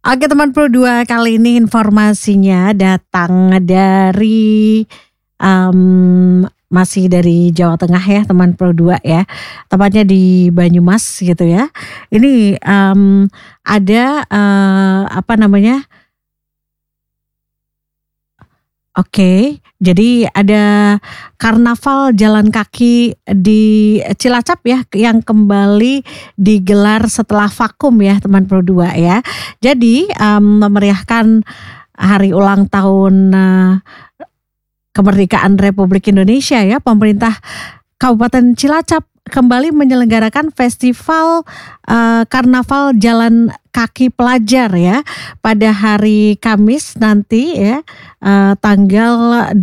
Oke teman Pro 2, kali ini informasinya datang dari, masih dari Jawa Tengah ya teman Pro 2 ya, tepatnya di Banyumas gitu ya. Ini, ada, apa namanya. Oke, jadi ada karnaval jalan kaki di Cilacap ya, yang kembali digelar setelah vakum ya teman Pro 2 ya. Jadi, memeriahkan hari ulang tahun, kemerdekaan Republik Indonesia ya, pemerintah Kabupaten Cilacap kembali menyelenggarakan festival, karnaval jalan kaki pelajar ya, pada hari Kamis nanti ya, tanggal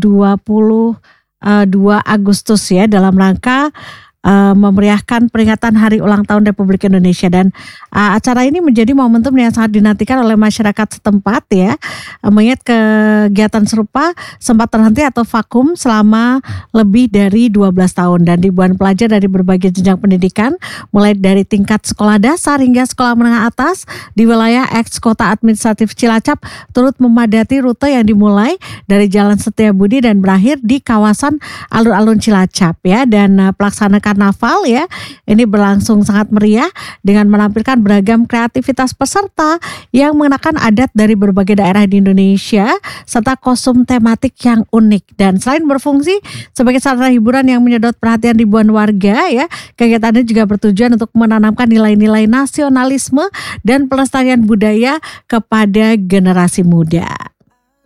22 Agustus ya, dalam rangka, memeriahkan peringatan Hari Ulang Tahun Republik Indonesia dan, acara ini menjadi momentum yang sangat dinantikan oleh masyarakat setempat ya, mengingat kegiatan serupa sempat terhenti atau vakum selama lebih dari 12 tahun dan ribuan pelajar dari berbagai jenjang pendidikan mulai dari tingkat sekolah dasar hingga sekolah menengah atas di wilayah eks Kota Administratif Cilacap turut memadati rute yang dimulai dari Jalan Setiabudi dan berakhir di kawasan alun-alun Cilacap ya, dan pelaksana karnaval ya ini berlangsung sangat meriah dengan menampilkan beragam kreativitas peserta yang mengenakan adat dari berbagai daerah di Indonesia serta kostum tematik yang unik, dan selain berfungsi sebagai sarana hiburan yang menyedot perhatian ribuan warga ya, kegiatan ini juga bertujuan untuk menanamkan nilai-nilai nasionalisme dan pelestarian budaya kepada generasi muda.